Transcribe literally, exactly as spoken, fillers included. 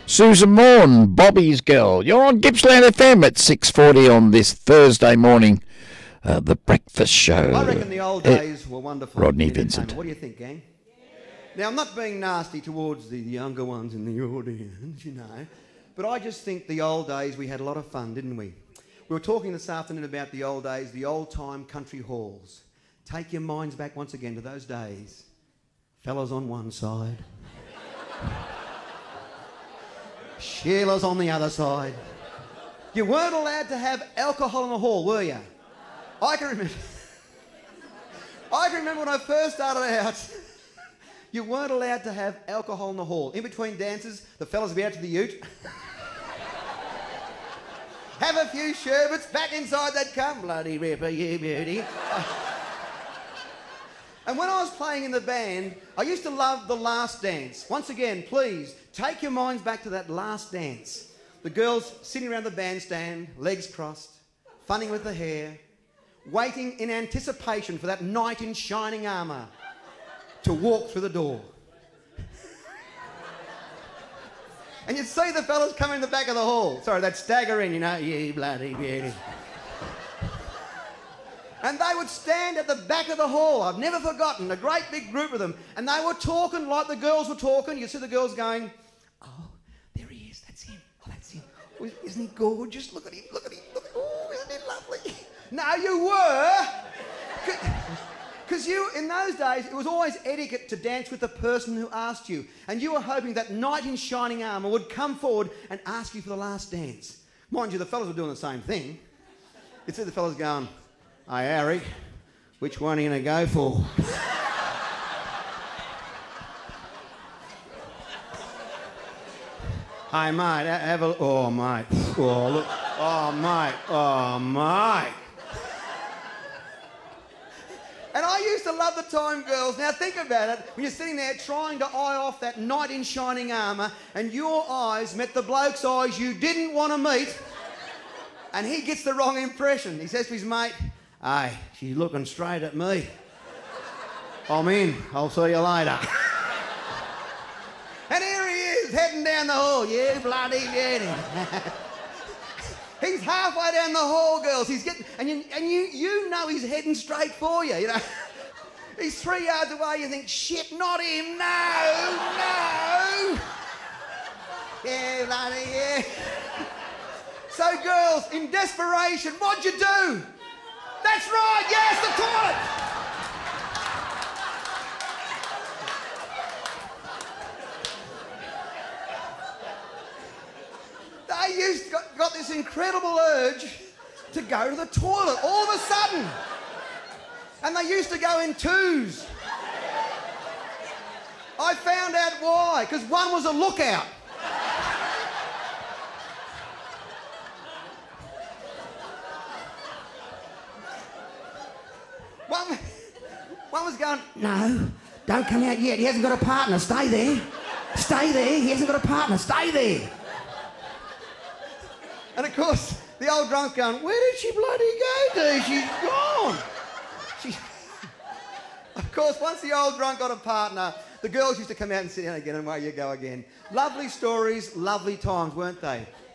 Susan Morn, Bobby's Girl. You're on Gippsland F M at six forty on this Thursday morning. Uh, the Breakfast Show. I reckon the old days uh, were wonderful. Rodney Vincent. What do you think, gang? Yeah. Now, I'm not being nasty towards the younger ones in the audience, you know, but I just think the old days, we had a lot of fun, didn't we? We were talking this afternoon about the old days, the old-time country halls. Take your minds back once again to those days. Fellas on one side. Sheila's on the other side. You weren't allowed to have alcohol in the hall, were you? I can remember. I can remember when I first started out. You weren't allowed to have alcohol in the hall. In between dances, the fellas would be out to the ute. Have a few sherbets, back inside that cum. Bloody ripper, you beauty. And when I was playing in the band, I used to love the last dance. Once again, please, take your minds back to that last dance. The girls sitting around the bandstand, legs crossed, funning with the hair, waiting in anticipation for that knight in shining armour to walk through the door. And you'd see the fellas come in the back of the hall. Sorry, they'd stagger in, you know, you bloody beauty. And they would stand at the back of the hall. I've never forgotten, a great big group of them. And they were talking like the girls were talking. You'd see the girls going, oh, there he is, that's him, oh, that's him. Oh, isn't he gorgeous? Look at him, look at him, look at him. Oh, isn't he lovely? No, you were. Because you, in those days, it was always etiquette to dance with the person who asked you. And you were hoping that knight in shining armour would come forward and ask you for the last dance. Mind you, the fellas were doing the same thing. You'd see the fellas going, hey, Harry, which one are you going to go for? Hey, mate, have a... Oh, mate. Oh, look. Oh, mate. Oh, mate. And I used to love the time, girls. Now, think about it. When you're sitting there trying to eye off that knight in shining armour and your eyes met the bloke's eyes you didn't want to meet, and he gets the wrong impression. He says to his mate, hey, she's looking straight at me. I'm in. I'll see you later. And here he is, heading down the hall. You bloody beauty. He's halfway down the hall, girls. He's getting, and you, and you, you know he's heading straight for you. You know, he's three yards away. You think, shit, not him. No, no. Yeah, bloody yeah. So, girls, in desperation, what'd you do? That's right. Yes, the toilet. They used got, got this incredible urge to go to the toilet all of a sudden. And they used to go in twos. I found out why, because one was a lookout. One, one was going, no, don't come out yet. He hasn't got a partner. Stay there. Stay there. He hasn't got a partner. Stay there. And of course, the old drunk's going, where did she bloody go to? She's gone. She... Of course, once the old drunk got a partner, the girls used to come out and sit down again, and away you go again. Lovely stories, lovely times, weren't they?